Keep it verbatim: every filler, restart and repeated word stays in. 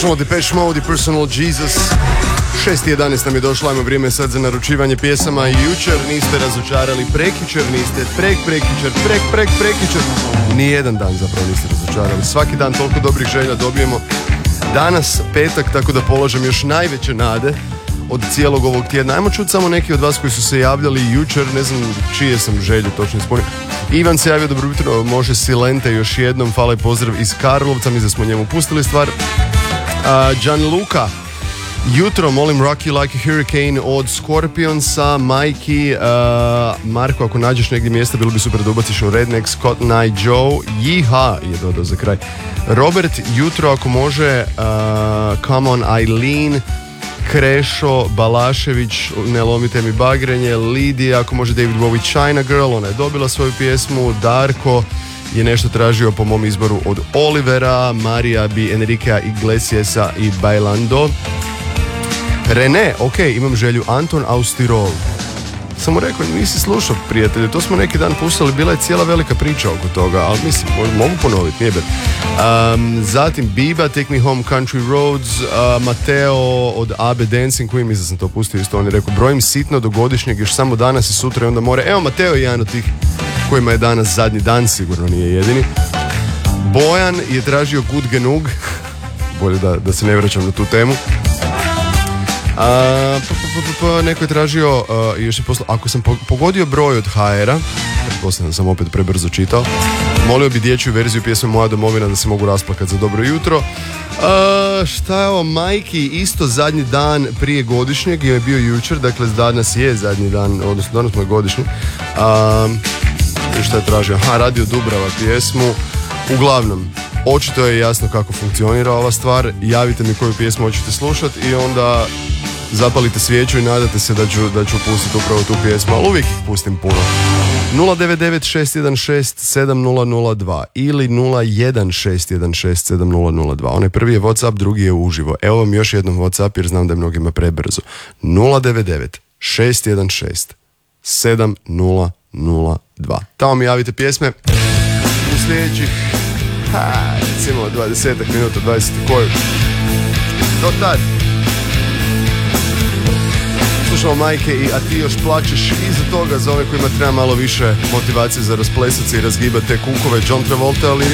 Slušamo Depeche Mode i Personal Jesus. šest i jedanaest nam je došlo, ajmo vrijeme sad za naručivanje pjesama. Jučer niste razočarali, prekjučer niste, prek prekjučer, prek prek prekjučer. Nijedan dan zapravo niste razočarali. Svaki dan toliko dobrih želja dobijemo. Danas petak, tako da polažem još najveće nade od cijelog ovog tjedna. Ajmo čuti samo neki od vas koji su se javljali jučer, ne znam čije sam želje točno ispunio. Ivan se javio, dobro jutro, može Silente još jednom, hvala i pozdrav iz Karlovca, mi da smo njemu pustili stvar. Uh, Gianluca, jutro molim Rocky Like a Hurricane od Scorpionsa, Mikey, uh, Marko, ako nađeš negdje mjesta bilo bi super da ubaciš u Rednecks, Cotton Eye Joe, Jiha je dodao za kraj. Robert, jutro ako može, uh, Come on Eileen, Krešo, Balašević, Ne lomite mi bagrenje, Lidija, ako može David Bowie, China Girl, ona je dobila svoju pjesmu, Darko je nešto tražio po mom izboru od Olivera, Marija bi Enriquea Iglesiasa i Bailando. Rene, ok, imam želju, Anton Austirol. Sam mu rekao, nisi slušao prijatelje, to smo neki dan pustili, bila je cijela velika priča oko toga, ali mislim, mogu ponoviti, nije bet. Um, zatim Biba, Take Me Home Country Roads, uh, Mateo od A B Dancing Queen, mislim da sam to pustio isto, on je rekao, brojim sitno do godišnjeg, još samo danas i sutra i onda more. Evo, Mateo je jedan od tih kojima je danas zadnji dan, sigurno nije jedini. Bojan je tražio Good Genug, bolje da, da se ne vraćam na tu temu. A, pa, pa, pa, pa, neko je tražio uh, još je posla, ako sam pogodio broj od ha era, pretpostavljam sam opet prebrzo čitao, molio bi dječju verziju pjesme Moja domovina da se mogu rasplakat za dobro jutro. Uh, šta je ovo, Majki, isto zadnji dan prije godišnjeg, je bio jučer, dakle danas je zadnji dan, odnosno danas mu je godišnji. Uh, šta je tražio? Ha, Radio Dubrava pjesmu. Uglavnom, očito je jasno kako funkcionira ova stvar, javite mi koju pjesmu hoćete slušati i onda zapalite svijeću i nadate se da ću, da ću pustiti upravo tu pjesmu, ali uvijek ih pustim puno. nula devet devet šest jedan šest sedam nula nula dva ili nula jedan šest jedan šest sedam nula nula dva. Onaj prvi je WhatsApp, drugi je uživo. Evo vam još jednom WhatsApp jer znam da je mnogima prebrzo. nula devet devet šest jedan šest sedam nula nula dva. Tamo mi javite pjesme u sljedećih ha, recimo dvadeset minuta, dvadeset koju. Do tad slušamo Majke i A ti još plačeš, iza toga za ove kojima treba malo više motivacije za rasplesati i razgibati te kukove John Travolta, ali